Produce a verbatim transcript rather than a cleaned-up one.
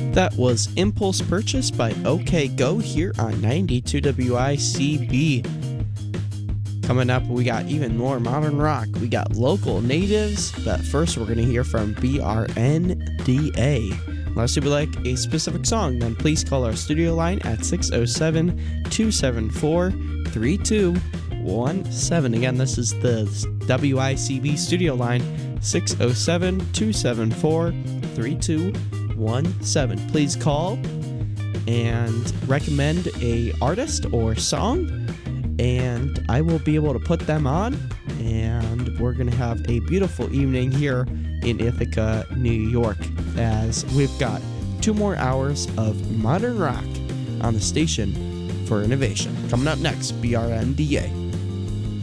That was Impulse Purchase by OK Go here on ninety-two W I C B. Coming up, we got even more modern rock. We got Local Natives, but first we're going to hear from B R N D A. Unless you would like a specific song, then please call our studio line at six oh seven, two seven four, three two one seven. Again, this is the W I C B studio line, six oh seven, two seven four, three two one seven. Please call and recommend a artist or song, and I will be able to put them on, and we're going to have a beautiful evening here in Ithaca, New York, as we've got two more hours of modern rock on the station for innovation. Coming up next, B R N D A.